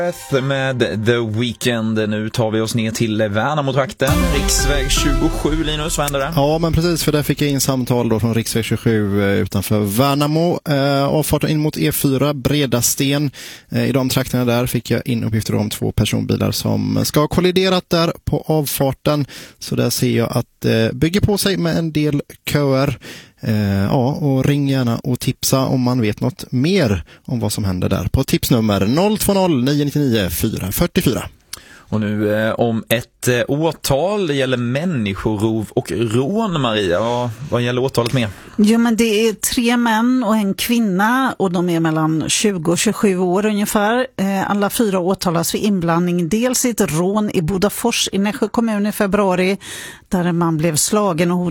Med The Weeknd. Nu tar vi oss ner till Värnamo-trakten. Riksväg 27, Linus, vad händer där? Ja, men precis, för där fick jag in samtal då från riksväg 27 utanför Värnamo. Avfarten in mot E4, Bredasten. I de trakterna där fick jag in uppgifter om 2 personbilar som ska ha kolliderat där på avfarten. Så där ser jag att bygger på sig med en del köer. Ja, och ring gärna och tipsa om man vet något mer om vad som händer där på tipsnummer 020-999-444. Och nu om ett åtal, det gäller människorov och rån, Maria. Vad gäller åtalet med? Jo, men det är 3 män och en kvinna och de är mellan 20 och 27 år ungefär. Alla 4 åtalas för inblandning. Dels i ett rån i Bodafors i Nässjö kommun i februari där man blev slagen och